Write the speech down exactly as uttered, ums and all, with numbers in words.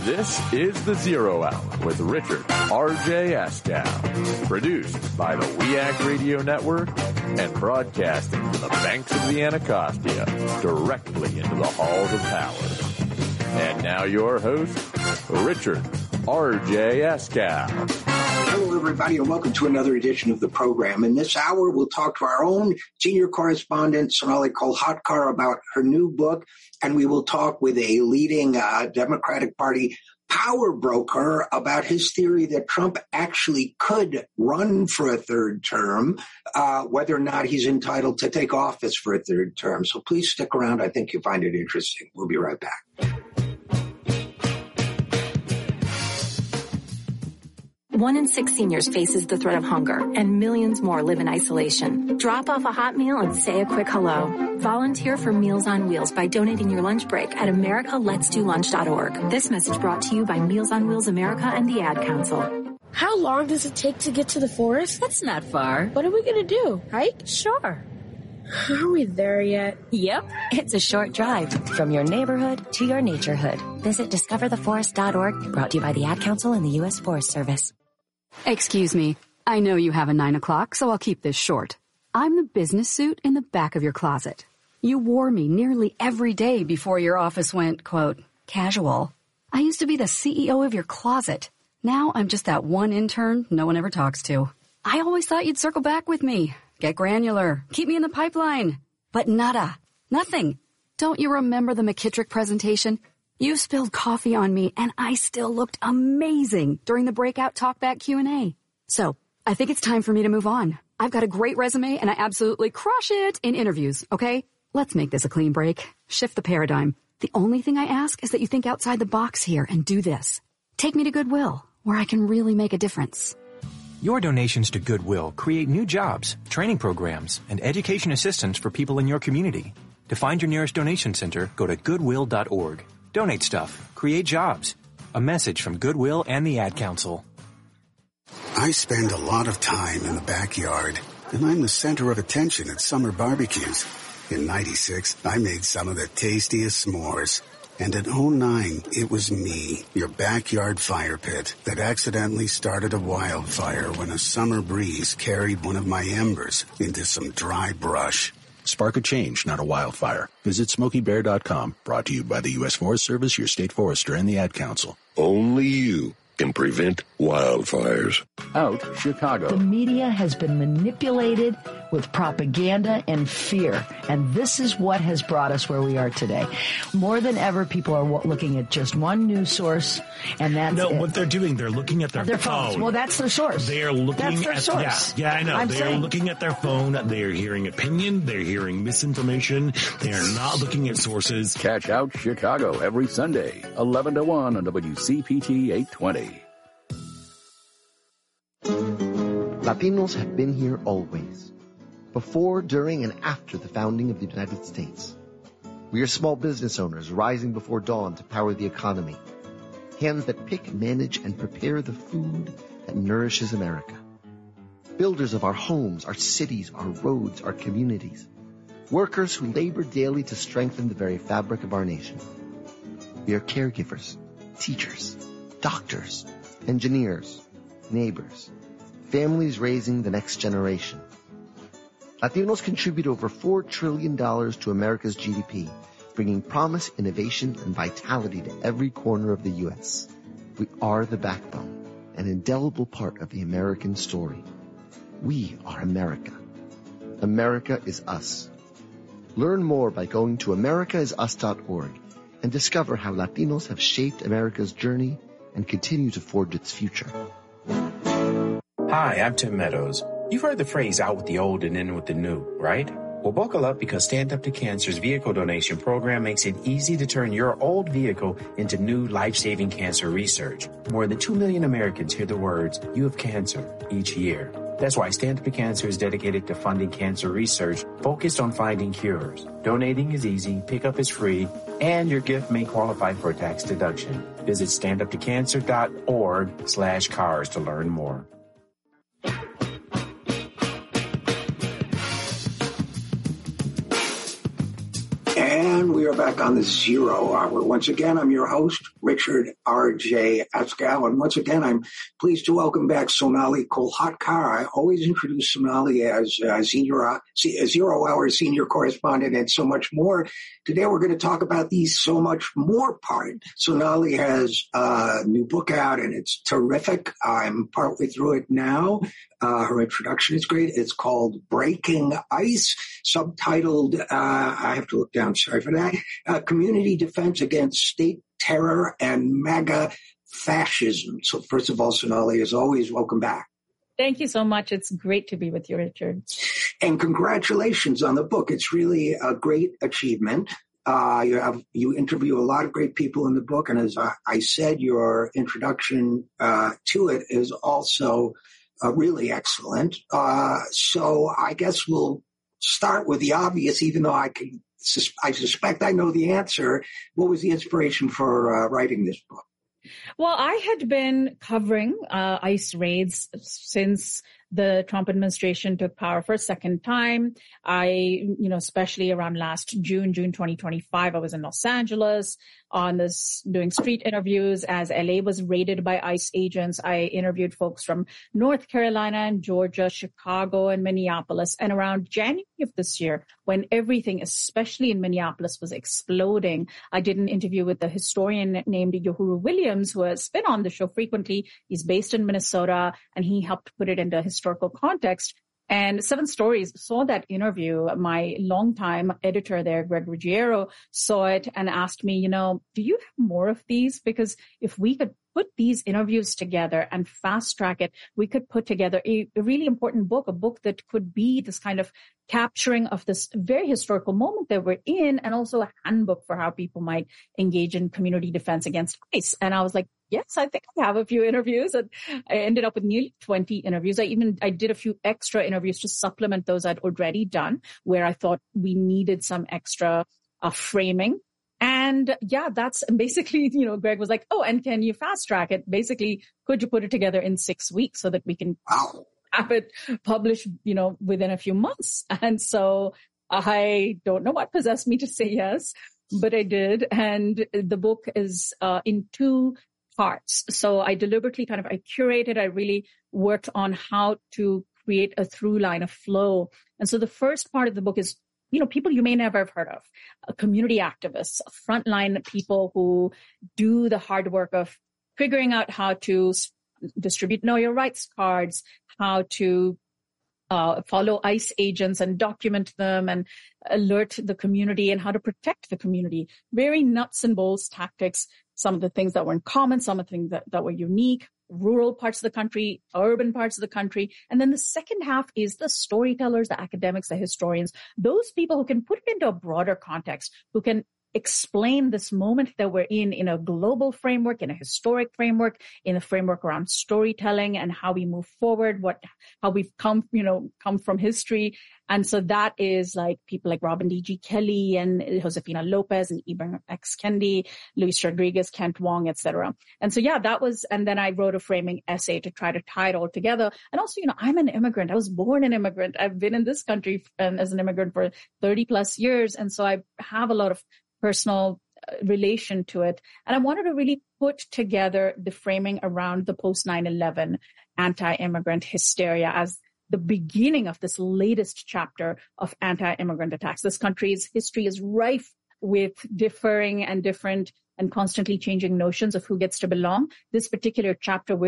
This is The Zero Hour with Richard R J Askow, produced by the W E A C Radio Network and broadcasting from the banks of the Anacostia directly into the halls of power. And now your host, Richard R J Askow. Hello, everybody, and welcome to another edition of the program. In this hour, we'll talk to our own senior correspondent, Sonali Kolhatkar, about her new book, and we will talk with a leading uh, Democratic Party power broker about his theory that Trump actually could run for a third term, uh, whether or not he's entitled to take office for a third term. So please stick around. I think you'll find it interesting. We'll be right back. One in six seniors faces the threat of hunger, and millions more live in isolation. Drop off a hot meal and say a quick hello. Volunteer for Meals on Wheels by donating your lunch break at america lets do lunch dot org. This message brought to you by Meals on Wheels America and the Ad Council. How long does it take to get to the forest? That's not far. What are we going to do? Hike? Sure. Are we there yet? Yep. It's a short drive from your neighborhood to your naturehood. Visit discover the forest dot org, brought to you by the Ad Council and the U S Forest Service. Excuse me. I know you have a nine o'clock, so I'll keep this short. I'm the business suit in the back of your closet. You wore me nearly every day before your office went, quote, casual. I used to be the C E O of your closet. Now I'm just that one intern no one ever talks to. I always thought you'd circle back with me, get granular, keep me in the pipeline. But nada. Nothing. Don't you remember the McKittrick presentation? You spilled coffee on me, and I still looked amazing during the breakout talkback Q and A. So, I think it's time for me to move on. I've got a great resume, and I absolutely crush it in interviews, okay? Let's make this a clean break. Shift the paradigm. The only thing I ask is that you think outside the box here and do this. Take me to Goodwill, where I can really make a difference. Your donations to Goodwill create new jobs, training programs, and education assistance for people in your community. To find your nearest donation center, go to goodwill dot org. Donate stuff. Create jobs. A message from Goodwill and the Ad Council. I spend a lot of time in the backyard, and I'm the center of attention at summer barbecues. In ninety-six, I made some of the tastiest s'mores. And in oh nine, it was me, your backyard fire pit, that accidentally started a wildfire when a summer breeze carried one of my embers into some dry brush. Spark a change, not a wildfire. Visit Smokey Bear dot com. Brought to you by the U S Forest Service, your state forester, and the Ad Council. Only you can prevent wildfires. Out Chicago. The media has been manipulated with propaganda and fear, and this is what has brought us where we are today. More than ever, people are looking at just one news source, and that's no. it. What they're doing, they're looking at their, their phone. Phones. Well, that's their source. They are looking that's their at source. Yeah, yeah, I know. I'm they saying. are looking at their phone. They are hearing opinion. They're hearing misinformation. They are not looking at sources. Catch Out Chicago every Sunday, eleven to one on W C P T eight twenty. Latinos have been here always, before, during, and after the founding of the United States. We are small business owners rising before dawn to power the economy, hands that pick, manage, and prepare the food that nourishes America. Builders of our homes, our cities, our roads, our communities. Workers who labor daily to strengthen the very fabric of our nation. We are caregivers, teachers, doctors, engineers, neighbors, families raising the next generation. Latinos contribute over four trillion dollars to America's G D P, bringing promise, innovation, and vitality to every corner of the U S. We are the backbone, an indelible part of the American story. We are America. America is us. Learn more by going to america is us dot org and discover how Latinos have shaped America's journey and continue to forge its future. Hi, I'm Tim Meadows. You've heard the phrase out with the old and in with the new, right? Well, buckle up because Stand Up to Cancer's vehicle donation program makes it easy to turn your old vehicle into new life-saving cancer research. More than two million Americans hear the words, "You have cancer," each year. That's why Stand Up to Cancer is dedicated to funding cancer research focused on finding cures. Donating is easy, pickup is free, and your gift may qualify for a tax deduction. Visit stand up to cancer dot org slash cars to learn more. And we we are back on the Zero Hour. Once again, I'm your host, Richard R J Askow, and once again, I'm pleased to welcome back Sonali Kolhatkar. I always introduce Sonali as uh, Zero, Zero Hour senior correspondent and so much more. Today, we're going to talk about the so much more part. Sonali has a new book out, and it's terrific. I'm partway through it now. Uh, her introduction is great. It's called Breaking Ice, subtitled, uh, I have to look down, sorry for that, uh, Community Defense Against State Terror and MAGA Fascism. So first of all, Sonali, as always, welcome back. Thank you so much. It's great to be with you, Richard. And congratulations on the book. It's really a great achievement. Uh, you have, you interview a lot of great people in the book. And as I, I said, your introduction uh, to it is also uh, really excellent. Uh, so I guess we'll start with the obvious, even though I can, sus- I suspect I know the answer. What was the inspiration for uh, writing this book? Well, I had been covering uh, ICE raids since the Trump administration took power for a second time. I, you know, especially around last June, June twenty twenty-five, I was in Los Angeles on this doing street interviews as L A was raided by ICE agents. I interviewed folks from North Carolina and Georgia, Chicago and Minneapolis. And around January of this year, when everything, especially in Minneapolis, was exploding, I did an interview with a historian named Uhuru Williams, who has been on the show frequently. He's based in Minnesota, and he helped put it into historical context. And Seven Stories saw that interview. My longtime editor there, Greg Ruggiero, saw it and asked me, you know, do you have more of these? Because if we could put these interviews together and fast track it, we could put together a, a really important book, a book that could be this kind of capturing of this very historical moment that we're in, and also a handbook for how people might engage in community defense against ICE. And I was like, yes, I think I have a few interviews. And I ended up with nearly twenty interviews. I even, I did a few extra interviews to supplement those I'd already done, where I thought we needed some extra uh, framing. And yeah, that's basically, you know, Greg was like, oh, and can you fast track it? Basically, could you put it together in six weeks so that we can wow. have it published, you know, within a few months? And so I don't know what possessed me to say yes, but I did. And the book is uh, in two parts. So I deliberately kind of, I curated, I really worked on how to create a through line, a flow. And so the first part of the book is, you know, people you may never have heard of, uh, community activists, frontline people who do the hard work of figuring out how to s- distribute Know Your Rights cards, how to uh, follow ICE agents and document them and alert the community, and how to protect the community. Very nuts and bolts tactics. Some of the things that were in common, some of the things that, that were unique, rural parts of the country, urban parts of the country. And then the second half is the storytellers, the academics, the historians, those people who can put it into a broader context, who can explain this moment that we're in in a global framework, in a historic framework, in a framework around storytelling and how we move forward, what, how we've come, you know, come from history. And so that is like people like Robin D G. Kelly and Josefina Lopez and Ibram X. Kendi, Luis Rodriguez, Kent Wong, et cetera. And so, yeah, that was, and then I wrote a framing essay to try to tie it all together. And also, you know, I'm an immigrant. I was born an immigrant. I've been in this country um, as an immigrant for thirty plus years. And so I have a lot of personal relation to it. And I wanted to really put together the framing around the post nine eleven anti-immigrant hysteria as the beginning of this latest chapter of anti-immigrant attacks. This country's history is rife with differing and different and constantly changing notions of who gets to belong. This particular chapter, we're